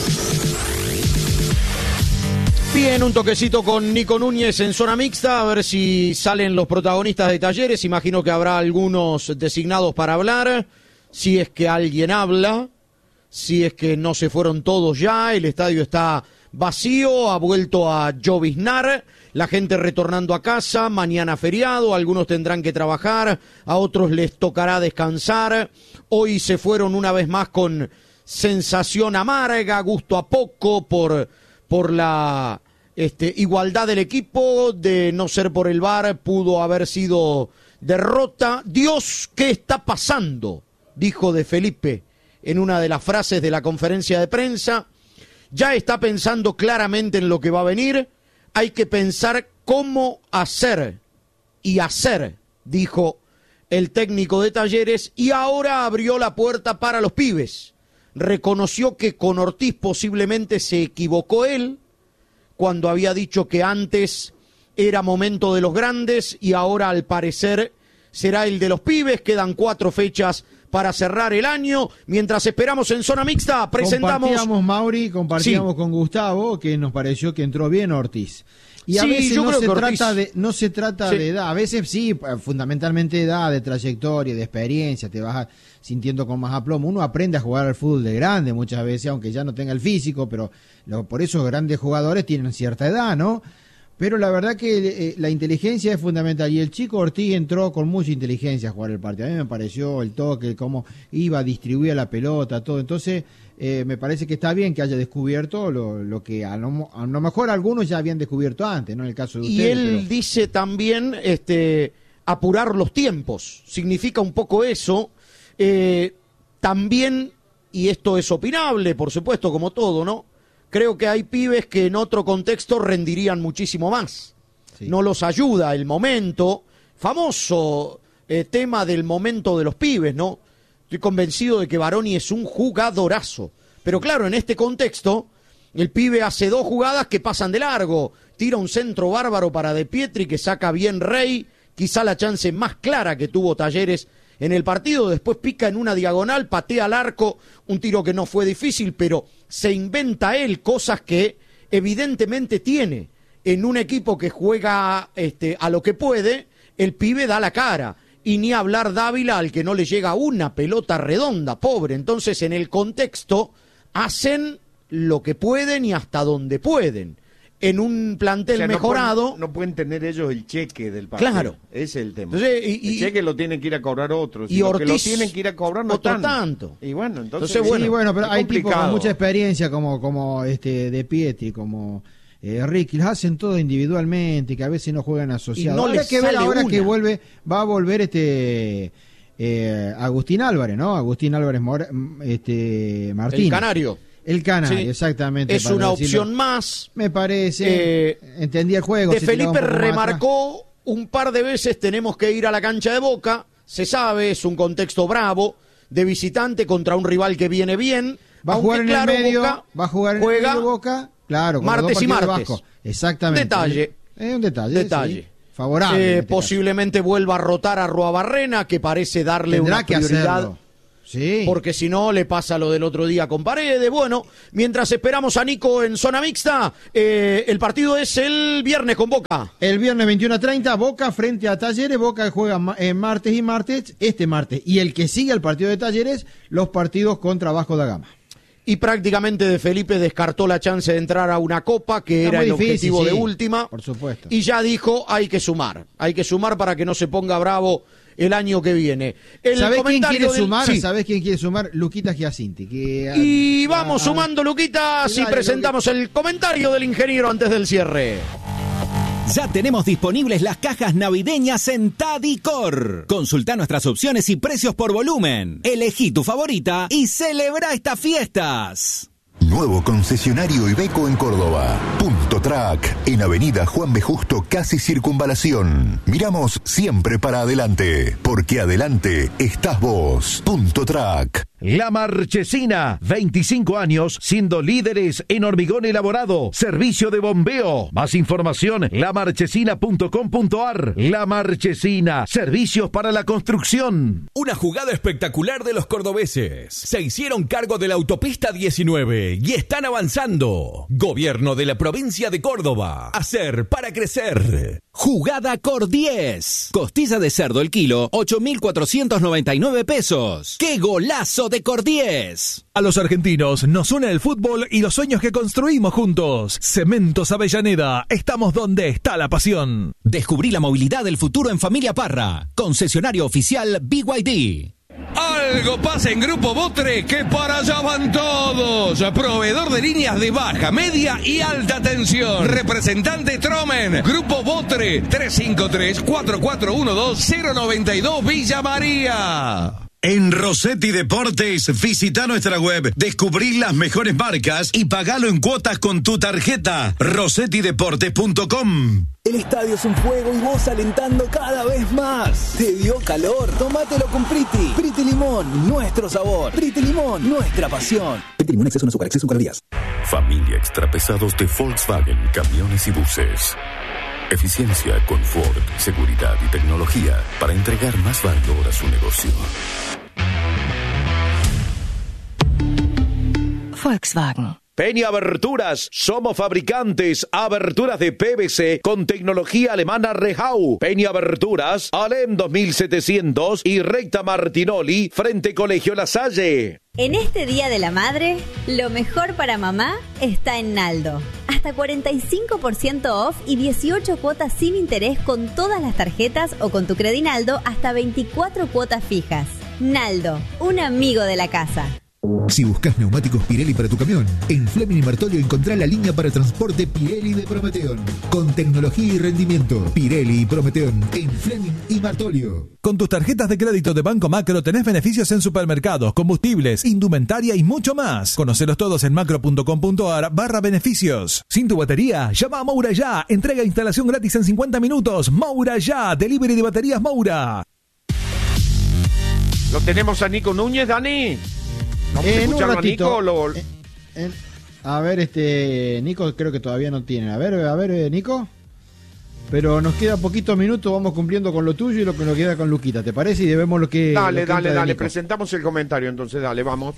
Bien, un toquecito con Nico Núñez en zona mixta, a ver si salen los protagonistas de Talleres. Imagino que habrá algunos designados para hablar, si es que alguien habla, si es que no se fueron todos ya, el estadio está vacío, ha vuelto a lloviznar, la gente retornando a casa, mañana feriado, algunos tendrán que trabajar, a otros les tocará descansar. Hoy se fueron una vez más con sensación amarga, gusto a poco por la igualdad del equipo, de no ser por el VAR pudo haber sido derrota. Dios, ¿qué está pasando?, dijo De Felipe en una de las frases de la conferencia de prensa. Ya está pensando claramente en lo que va a venir, hay que pensar cómo hacer y hacer, dijo el técnico de Talleres, y ahora abrió la puerta para los pibes. Reconoció que con Ortiz posiblemente se equivocó él, cuando había dicho que antes era momento de los grandes y ahora al parecer será el de los pibes. Quedan 4 fechas para cerrar el año. Mientras esperamos en zona mixta, presentamos... Compartíamos con Gustavo, que nos pareció que entró bien Ortiz. Y a veces no se trata de edad, a veces sí, fundamentalmente de edad, de trayectoria, de experiencia, te vas sintiendo con más aplomo. Uno aprende a jugar al fútbol de grande muchas veces, aunque ya no tenga el físico, pero por eso grandes jugadores tienen cierta edad, ¿no? Pero la verdad que la inteligencia es fundamental, y el chico Ortiz entró con mucha inteligencia a jugar el partido. A mí me pareció el toque, cómo iba a distribuir la pelota, todo. Entonces me parece que está bien que haya descubierto lo que a lo mejor algunos ya habían descubierto antes, ¿no? En el caso de ustedes. Y él dice también apurar los tiempos, significa un poco eso. También, y esto es opinable, por supuesto, como todo, ¿no? Creo que hay pibes que en otro contexto rendirían muchísimo más. Sí. No los ayuda el momento, famoso tema del momento de los pibes, ¿no? Estoy convencido de que Baroni es un jugadorazo. Pero claro, en este contexto, el pibe hace 2 jugadas que pasan de largo. Tira un centro bárbaro para De Pietri que saca bien Rey, quizá la chance más clara que tuvo Talleres en el partido. Después pica en una diagonal, patea al arco, un tiro que no fue difícil, pero se inventa él cosas que evidentemente tiene. En un equipo que juega a lo que puede, el pibe da la cara. Y ni hablar Dávila, al que no le llega una pelota redonda, pobre. Entonces, en el contexto, hacen lo que pueden y hasta donde pueden. En un plantel mejorado... No pueden tener ellos el cheque del partido. Claro. Ese es el tema. Entonces, el cheque lo tienen que ir a cobrar otros. Y Ortiz, que lo tienen que ir a cobrar no otro están. Tanto. Y bueno, entonces sí, bueno, pero hay tipos con mucha experiencia como De Pietri, como Ricky, los hacen todo individualmente, que a veces no juegan asociados. No les que ver ahora una. Que va a volver Agustín Álvarez, ¿no? Agustín Álvarez Martínez. El canario. El Canario, sí, exactamente. Es una opción más. Me parece. Entendí el juego. De Felipe remarcó un par de veces: tenemos que ir a la cancha de Boca. Se sabe, es un contexto bravo. De visitante contra un rival que viene bien. Va a jugar en el medio. Va a jugar en el medio Boca. Claro, martes y martes. Exactamente. Detalle. Un detalle. Sí. Favorable. Posiblemente vuelva a rotar a Arruabarrena, que parece darle una prioridad. Sí. Porque si no, le pasa lo del otro día con Paredes. Bueno, mientras esperamos a Nico en zona mixta, el partido es el viernes con Boca. El viernes 21:30, Boca frente a Talleres. Boca juega martes y martes, este martes. Y el que sigue al partido de Talleres, los partidos contra Vasco da Gama. Y prácticamente de Felipe descartó la chance de entrar a una copa, que era el objetivo de última. Por supuesto. Y ya dijo, hay que sumar para que no se ponga bravo el año que viene. ¿Sabés quién quiere sumar? Sí. ¿Sabés quién quiere sumar? Luquita Giacinti. Y vamos sumando, Luquita, si presentamos el comentario del ingeniero antes del cierre. Ya tenemos disponibles las cajas navideñas en Tadicor. Consulta nuestras opciones y precios por volumen. Elegí tu favorita y celebra estas fiestas. Nuevo concesionario Iveco en Córdoba. Punto Track, en Avenida Juan B. Justo, casi Circunvalación. Miramos siempre para adelante, porque adelante estás vos. Punto Track. La Marchesina, 25 años siendo líderes en hormigón elaborado, servicio de bombeo. Más información, lamarchesina.com.ar. La Marchesina, servicios para la construcción. Una jugada espectacular de los cordobeses. Se hicieron cargo de la autopista 19 y están avanzando. Gobierno de la provincia de Córdoba. Hacer para crecer. Jugada Cor 10. Costilla de cerdo el kilo, 8.499 pesos. ¡Qué golazo de Cor 10! A los argentinos nos une el fútbol y los sueños que construimos juntos. Cementos Avellaneda, estamos donde está la pasión. Descubrí la movilidad del futuro en Familia Parra. Concesionario oficial BYD. Algo pasa en Grupo Botre, que para allá van todos. Proveedor de líneas de baja, media y alta tensión. Representante Tromen. Grupo Botre, 353-4412-092 Villa María. En Rossetti Deportes, visita nuestra web, descubrí las mejores marcas y pagalo en cuotas con tu tarjeta. rossettideportes.com. El estadio es un fuego y vos alentando cada vez más. ¿Te dio calor? Tómatelo con Priti. Priti Limón, nuestro sabor. Priti Limón, nuestra pasión. Priti Limón, exceso no azúcar, exceso calorías. Familia extrapesados de Volkswagen, camiones y buses. Eficiencia, confort, seguridad y tecnología para entregar más valor a su negocio. Volkswagen. Peña Aberturas, somos fabricantes, aberturas de PVC con tecnología alemana Rehau. Peña Aberturas, Alem 2700 y Recta Martinoli, frente Colegio La Salle. En este Día de la Madre, lo mejor para mamá está en Naldo. Hasta 45% off y 18 cuotas sin interés con todas las tarjetas o con tu Credinaldo hasta 24 cuotas fijas. Naldo, un amigo de la casa. Si buscas neumáticos Pirelli para tu camión, en Fleming y Martolio encontrá la línea para transporte Pirelli de Prometeon. Con tecnología y rendimiento, Pirelli y Prometeon en Fleming y Martolio. Con tus tarjetas de crédito de Banco Macro tenés beneficios en supermercados, combustibles, indumentaria y mucho más. Conocelos todos en macro.com.ar/beneficios. Sin tu batería, llama a Moura Ya. Entrega e instalación gratis en 50 minutos. Moura Ya, delivery de baterías Moura. Lo tenemos a Nico Núñez, Dani. Vamos a escucharlo a Nico. A ver, Nico creo que todavía no tiene. A ver, Nico. Pero nos queda poquitos minutos, vamos cumpliendo con lo tuyo y lo que nos queda con Luquita, ¿te parece? Y debemos lo que... Dale, presentamos el comentario, entonces dale, vamos.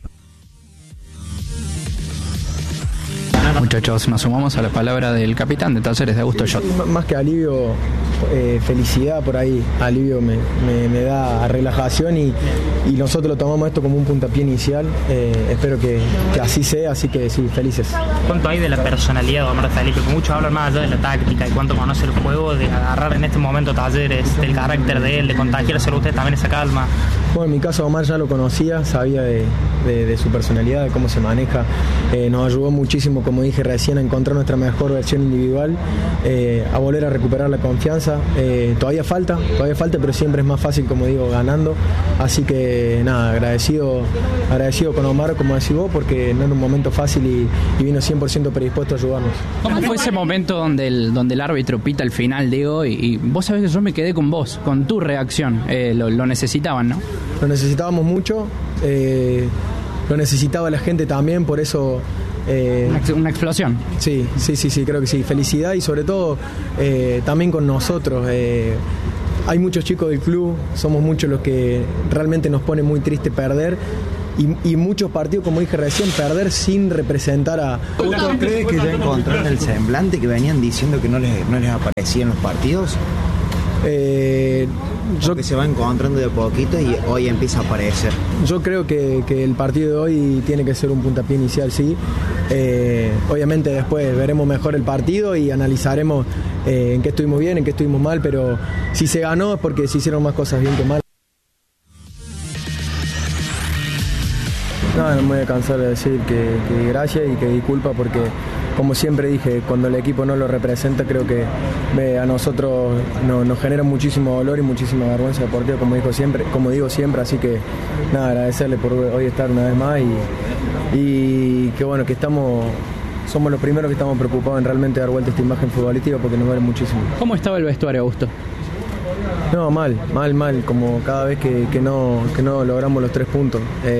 Muchachos, nos sumamos a la palabra del capitán de Talleres, de Augusto Shot. Más que alivio, felicidad por ahí. Alivio me da relajación y nosotros tomamos esto como un puntapié inicial. Espero que así sea, así que sí, felices. ¿Cuánto hay de la personalidad de Omar Felipe? Muchos hablan más allá de la táctica y cuánto conoce el juego, de agarrar en este momento Talleres, del carácter de él, de contagiárselo a usted también esa calma. Bueno, en mi caso Omar ya lo conocía, sabía de su personalidad, de cómo se maneja. Nos ayudó muchísimo, como dije recién, a encontrar nuestra mejor versión individual, a volver a recuperar la confianza. Todavía falta, pero siempre es más fácil, como digo, ganando. Así que nada, agradecido con Omar, como decís vos, porque no era un momento fácil y vino 100% predispuesto a ayudarnos. ¿Cómo fue ese momento donde el árbitro pita el final, Diego? Y vos sabés que yo me quedé con vos, con tu reacción. Lo necesitaban, ¿no? Lo necesitábamos mucho, lo necesitaba la gente también, por eso... una explosión. Sí, creo que sí. Felicidad y sobre todo también con nosotros. hay muchos chicos del club, somos muchos los que realmente nos pone muy triste perder. Y muchos partidos, como dije recién, perder sin representar a... ¿Usted cree que ya encontraron el semblante que venían diciendo que no les aparecía en los partidos? Yo que se va encontrando de a poquito y hoy empieza a aparecer. Yo creo que el partido de hoy tiene que ser un puntapié inicial, sí. Obviamente después veremos mejor el partido y analizaremos en qué estuvimos bien, en qué estuvimos mal, pero si se ganó es porque se hicieron más cosas bien que mal. No me voy a cansar de decir que gracias y que disculpa porque, como siempre dije, cuando el equipo no lo representa, creo que a nosotros nos genera muchísimo dolor y muchísima vergüenza deportiva, como digo siempre, así que nada, agradecerle por hoy estar una vez más y que bueno, que somos los primeros que estamos preocupados en realmente dar vuelta a esta imagen futbolística porque nos duele muchísimo. ¿Cómo estaba el vestuario, Augusto? No, mal, como cada vez que no logramos los 3 puntos.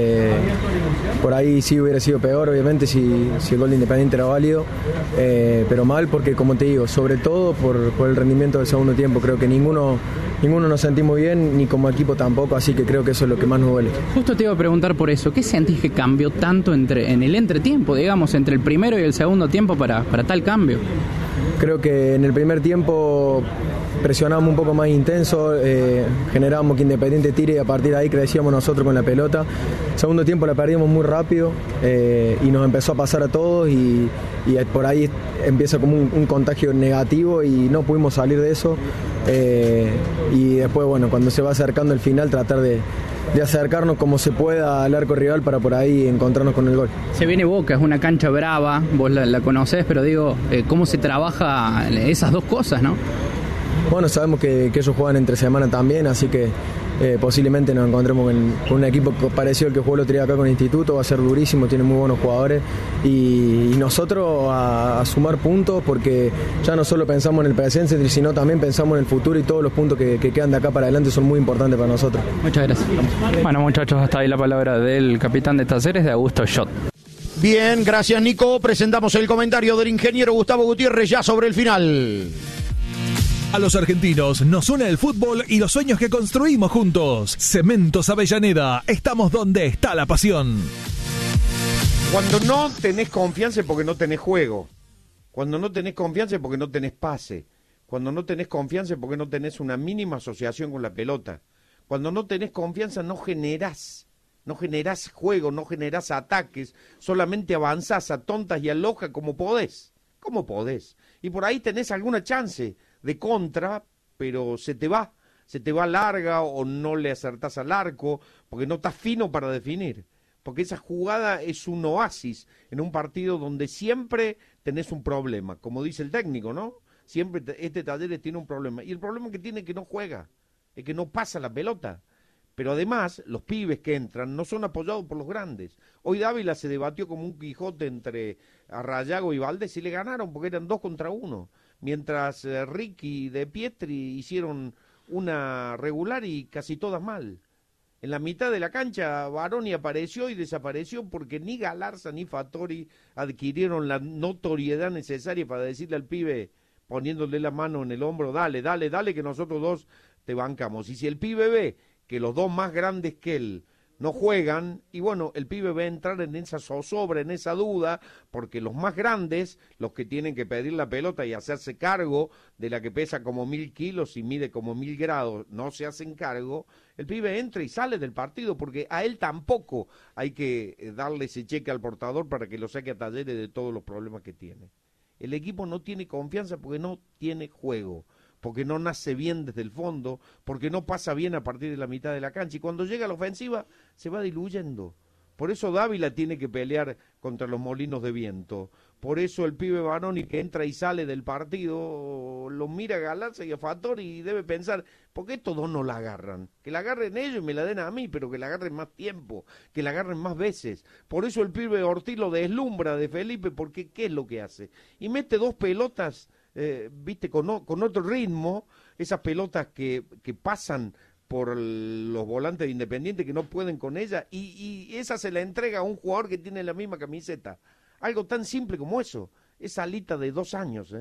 Por ahí sí hubiera sido peor, obviamente, si el gol de Independiente era válido, pero mal porque, como te digo, sobre todo por el rendimiento del segundo tiempo. Creo que ninguno nos sentimos bien, ni como equipo tampoco, así que creo que eso es lo que más nos duele. Justo te iba a preguntar por eso, ¿qué sentís que cambió tanto en el entretiempo, digamos, entre el primero y el segundo tiempo para tal cambio? Creo que en el primer tiempo presionábamos un poco más intenso, generábamos que Independiente tire y a partir de ahí crecíamos nosotros con la pelota. Segundo tiempo la perdimos muy rápido y nos empezó a pasar a todos y por ahí empieza como un contagio negativo y no pudimos salir de eso. Y después, bueno, cuando se va acercando el final, tratar de acercarnos como se pueda al arco rival para por ahí encontrarnos con el gol. Se viene Boca, es una cancha brava, vos la conocés, pero digo, ¿cómo se trabaja esas dos cosas, no? Bueno, sabemos que ellos juegan entre semana también, así que posiblemente nos encontremos con un equipo parecido al que jugó el otro día acá con el Instituto. Va a ser durísimo, tiene muy buenos jugadores y nosotros a sumar puntos porque ya no solo pensamos en el presente, sino también pensamos en el futuro y todos los puntos que quedan de acá para adelante son muy importantes para nosotros. Muchas gracias. Bueno, muchachos, hasta ahí la palabra del capitán de Talleres, de Augusto Schott. Bien, gracias Nico. Presentamos el comentario del ingeniero Gustavo Gutiérrez ya sobre el final. A los argentinos nos une el fútbol y los sueños que construimos juntos. Cementos Avellaneda, estamos donde está la pasión. Cuando no tenés confianza es porque no tenés juego. Cuando no tenés confianza es porque no tenés pase. Cuando no tenés confianza es porque no tenés una mínima asociación con la pelota. Cuando no tenés confianza no generás juego, no generás ataques, solamente avanzás a tontas y a lojas como podés. Y por ahí tenés alguna chance de contra, pero se te va larga o no le acertás al arco, porque no estás fino para definir. Porque esa jugada es un oasis en un partido donde siempre tenés un problema, como dice el técnico, ¿no? Siempre este Talleres tiene un problema. Y el problema que tiene es que no juega, es que no pasa la pelota. Pero además, los pibes que entran no son apoyados por los grandes. Hoy Dávila se debatió como un Quijote entre Arrayago y Valdés y le ganaron porque eran 2 contra 1. Mientras Ricky y De Pietri hicieron una regular y casi todas mal. En la mitad de la cancha, Baroni apareció y desapareció porque ni Galarza ni Fattori adquirieron la notoriedad necesaria para decirle al pibe, poniéndole la mano en el hombro, dale, que nosotros dos te bancamos. Y si el pibe ve que los dos más grandes que él no juegan, y bueno, el pibe va a entrar en esa zozobra, en esa duda, porque los más grandes, los que tienen que pedir la pelota y hacerse cargo de la que pesa como 1000 kilos y mide como 1000 grados, no se hacen cargo, el pibe entra y sale del partido, porque a él tampoco hay que darle ese cheque al portador para que lo saque a Talleres de todos los problemas que tiene. El equipo no tiene confianza porque no tiene juego, porque no nace bien desde el fondo, porque no pasa bien a partir de la mitad de la cancha, y cuando llega a la ofensiva se va diluyendo. Por eso Dávila tiene que pelear contra los molinos de viento. Por eso el pibe Baroni que entra y sale del partido lo mira a Galarza y a Fattori y debe pensar, ¿por qué estos dos no la agarran? Que la agarren ellos y me la den a mí, pero que la agarren más tiempo, que la agarren más veces. Por eso el pibe Ortiz lo deslumbra de Felipe, porque ¿qué es lo que hace? Y mete 2 pelotas, viste, con otro ritmo, esas pelotas que pasan por los volantes de Independiente que no pueden con ella, y esa se la entrega a un jugador que tiene la misma camiseta. Algo tan simple como eso, esa alita de 2 años,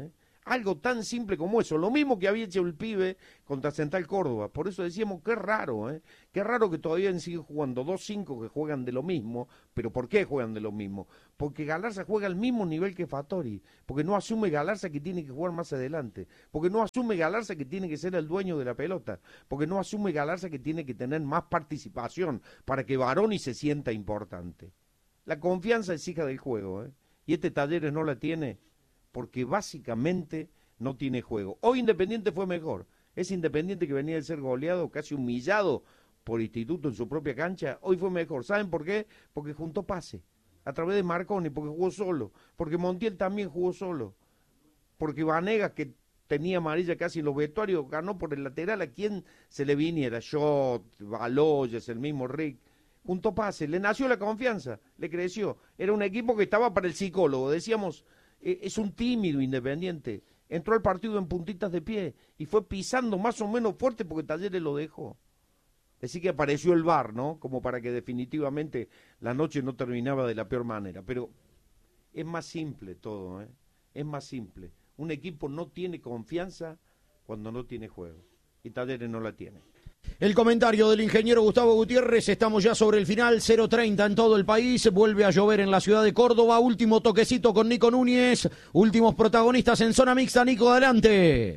Algo tan simple como eso, lo mismo que había hecho el pibe contra Central Córdoba. Por eso decíamos, qué raro, qué raro que todavía siguen jugando 2-5 que juegan de lo mismo. Pero ¿por qué juegan de lo mismo? Porque Galarza juega al mismo nivel que Fattori, porque no asume Galarza que tiene que jugar más adelante, porque no asume Galarza que tiene que ser el dueño de la pelota, porque no asume Galarza que tiene que tener más participación para que Baroni se sienta importante. La confianza es hija del juego, y este Talleres no la tiene porque básicamente no tiene juego. Hoy Independiente fue mejor. Ese Independiente que venía de ser goleado, casi humillado por Instituto en su propia cancha, hoy fue mejor. ¿Saben por qué? Porque juntó pase a través de Marconi, porque jugó solo, porque Montiel también jugó solo, porque Vanegas, que tenía amarilla casi en los vestuarios, ganó por el lateral a quien se le viniera, Schott, Baloyes, el mismo Rick. Juntó pase, le nació la confianza, le creció. Era un equipo que estaba para el psicólogo, decíamos, es un tímido Independiente. Entró al partido en puntitas de pie y fue pisando más o menos fuerte porque Talleres lo dejó. Así que apareció el VAR, ¿no? Como para que definitivamente la noche no terminaba de la peor manera. Pero es más simple todo, es más simple. Un equipo no tiene confianza cuando no tiene juego. Y Talleres no la tiene. El comentario del ingeniero Gustavo Gutiérrez, estamos ya sobre el final, 0:30 en todo el país, vuelve a llover en la ciudad de Córdoba, último toquecito con Nico Núñez, últimos protagonistas en zona mixta. Nico, adelante.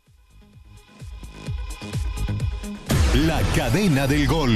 La cadena del gol.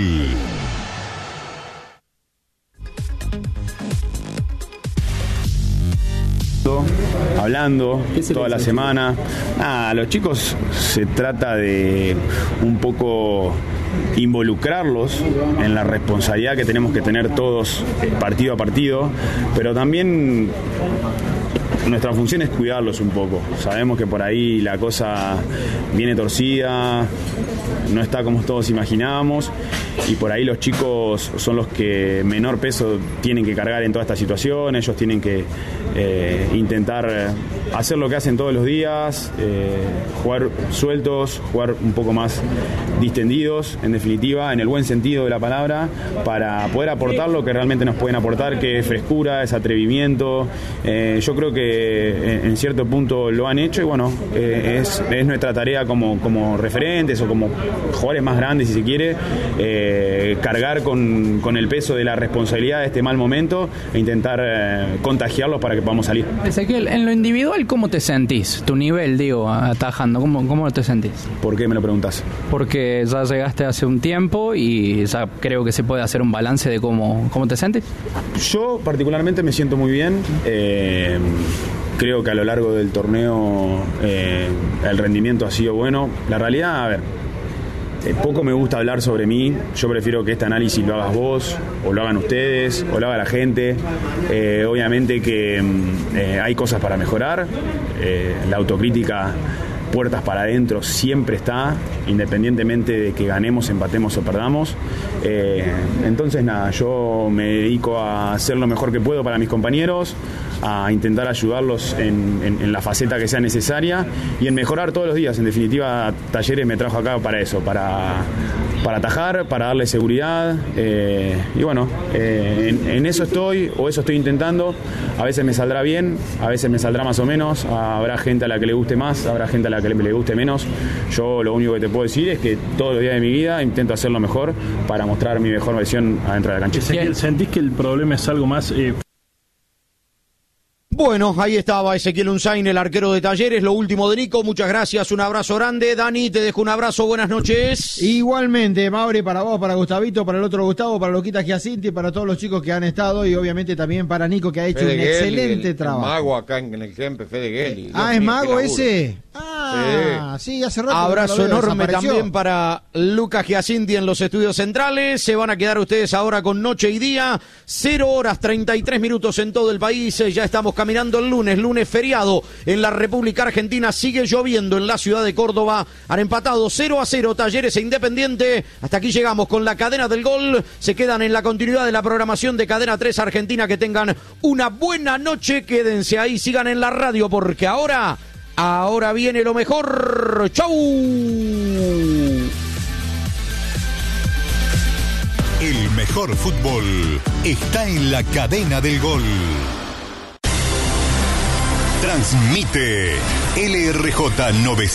Hablando toda la semana. Los chicos se trata de un poco involucrarlos en la responsabilidad que tenemos que tener todos partido a partido, pero también nuestra función es cuidarlos un poco. Sabemos que por ahí la cosa viene torcida, no está como todos imaginábamos, y por ahí los chicos son los que menor peso tienen que cargar en toda esta situación. Ellos tienen que intentar hacer lo que hacen todos los días, jugar sueltos, jugar un poco más distendidos, en definitiva, en el buen sentido de la palabra, para poder aportar lo que realmente nos pueden aportar, que es frescura, es atrevimiento. Yo creo que en cierto punto lo han hecho, y bueno, es nuestra tarea como referentes o como jugadores más grandes, si se quiere, cargar con el peso de la responsabilidad de este mal momento e intentar contagiarlos para que podamos salir. Ezequiel, en lo individual, ¿cómo te sentís? Tu nivel, digo, atajando, ¿cómo te sentís? ¿Por qué me lo preguntás? Porque ya llegaste hace un tiempo y ya creo que se puede hacer un balance de cómo te sentís. Yo particularmente me siento muy bien. Creo que a lo largo del torneo el rendimiento ha sido bueno. La realidad, a ver, poco me gusta hablar sobre mí. Yo prefiero que este análisis lo hagas vos, o lo hagan ustedes, o lo haga la gente. Obviamente que hay cosas para mejorar. La autocrítica, puertas para adentro, siempre está, independientemente de que ganemos, empatemos o perdamos. Entonces nada, yo me dedico a hacer lo mejor que puedo para mis compañeros, a intentar ayudarlos en la faceta que sea necesaria y en mejorar todos los días. En definitiva, Talleres me trajo acá para eso, para atajar, para darle seguridad, y bueno, en eso estoy, o eso estoy intentando. A veces me saldrá bien, a veces me saldrá más o menos, habrá gente a la que le guste más, habrá gente a la que le guste menos. Yo lo único que te puedo decir es que todos los días de mi vida intento hacer lo mejor para mostrar mi mejor versión adentro de la cancha. ¿Sentís que el problema es algo más? Bueno, ahí estaba Ezequiel Unzain, el arquero de Talleres. Lo último de Nico, muchas gracias, un abrazo grande. Dani, te dejo un abrazo, buenas noches. Igualmente, Mauri, para vos, para Gustavito, para el otro Gustavo, para Loquita Giacinti, para todos los chicos que han estado, y obviamente también para Nico, que ha hecho un excelente trabajo. El mago acá en el Kempe, Fede Gelli. ¿Es mago ese? Sí, hace rato. Abrazo enorme también para Lucas Giacinti en los estudios centrales. Se van a quedar ustedes ahora con Noche y Día, 0:33 en todo el país. Ya estamos caminando el lunes feriado en la República Argentina. Sigue lloviendo en la ciudad de Córdoba. Han empatado 0-0 Talleres e Independiente. Hasta aquí llegamos con la cadena del gol. Se quedan en la continuidad de la programación de Cadena 3 Argentina. Que tengan una buena noche. Quédense ahí, sigan en la radio, porque ahora viene lo mejor. ¡Chau! El mejor fútbol está en la cadena del gol. Transmite LRJ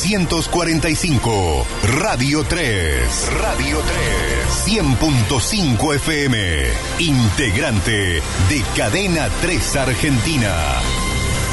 945, Radio 3. Radio 3. 100.5 FM. Integrante de Cadena 3 Argentina.